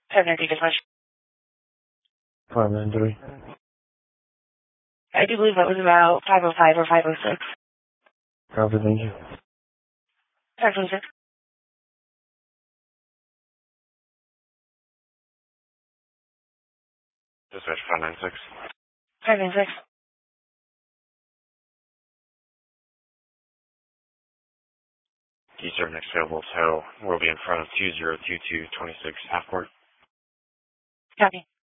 790, good much. 593. I do believe that was about 505 or 506. Copy, thank you. 526. Dispatch 596. 596. D7 next available tow will be in front of 202226 Halfport. Copy.